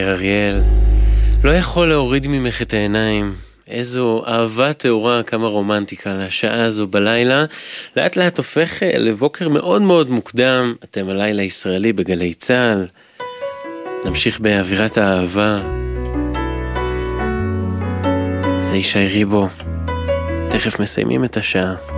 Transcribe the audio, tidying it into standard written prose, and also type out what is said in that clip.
יאיר אריאל. לא יכול להוריד ממך את העיניים. איזו אהבה תאורה, כמה רומנטיקה לשעה הזו בלילה. לאט לאט הופך לבוקר מאוד מאוד מוקדם. אתם הלילה ישראלי בגלי צהל. נמשיך באווירת האהבה. זה ישי ריבו. תכף מסיימים את השעה.